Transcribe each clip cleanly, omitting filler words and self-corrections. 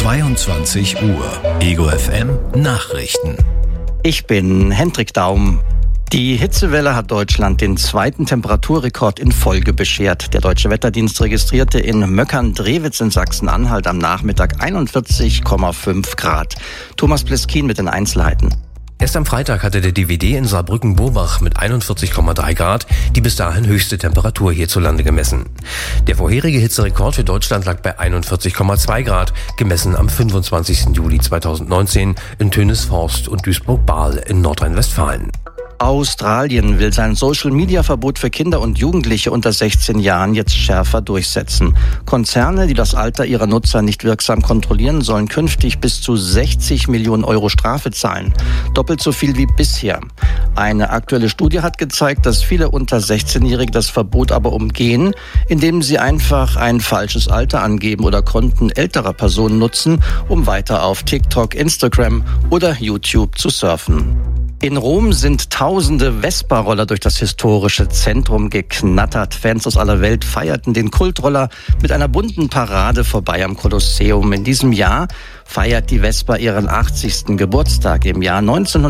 22 Uhr. Ego FM Nachrichten. Ich bin Hendrik Daum. Die Hitzewelle hat Deutschland den zweiten Temperaturrekord in Folge beschert. Der Deutsche Wetterdienst registrierte in Möckern-Drewitz in Sachsen-Anhalt am Nachmittag 41,5 Grad. Thomas Pleskin mit den Einzelheiten. Erst am Freitag hatte der DWD in Saarbrücken-Bobach mit 41,3 Grad die bis dahin höchste Temperatur hierzulande gemessen. Der vorherige Hitzerekord für Deutschland lag bei 41,2 Grad, gemessen am 25. Juli 2019 in Tönisforst und Duisburg-Bahl in Nordrhein-Westfalen. Australien will sein Social-Media-Verbot für Kinder und Jugendliche unter 16 Jahren jetzt schärfer durchsetzen. Konzerne, die das Alter ihrer Nutzer nicht wirksam kontrollieren, sollen künftig bis zu 60 Millionen Euro Strafe zahlen. Doppelt so viel wie bisher. Eine aktuelle Studie hat gezeigt, dass viele unter 16-Jährige das Verbot aber umgehen, indem sie einfach ein falsches Alter angeben oder Konten älterer Personen nutzen, um weiter auf TikTok, Instagram oder YouTube zu surfen. In Rom sind tausende Vespa-Roller durch das historische Zentrum geknattert. Fans aus aller Welt feierten den Kultroller mit einer bunten Parade vorbei am Kolosseum. In diesem Jahr feiert die Vespa ihren 80. Geburtstag. Im Jahr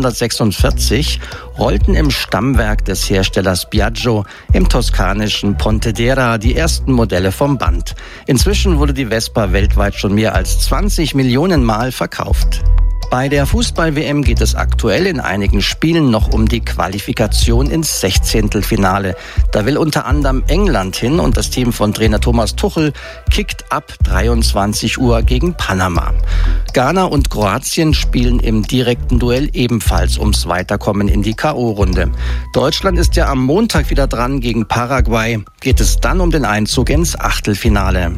1946 rollten im Stammwerk des Herstellers Piaggio im toskanischen Pontedera die ersten Modelle vom Band. Inzwischen wurde die Vespa weltweit schon mehr als 20 Millionen Mal verkauft. Bei der Fußball-WM geht es aktuell in einigen Spielen noch um die Qualifikation ins Sechzehntelfinale. Da will unter anderem England hin und das Team von Trainer Thomas Tuchel kickt ab 23 Uhr gegen Panama. Ghana und Kroatien spielen im direkten Duell ebenfalls ums Weiterkommen in die K.O.-Runde. Deutschland ist ja am Montag wieder dran gegen Paraguay. Geht es dann um den Einzug ins Achtelfinale.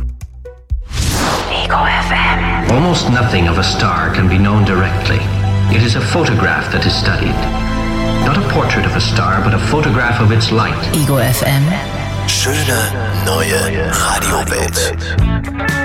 Ego FM. Almost nothing of a star can be known directly. It is a photograph that is studied. Not a portrait of a star, but a photograph of its light. Ego FM. Schöne neue Radiowelt.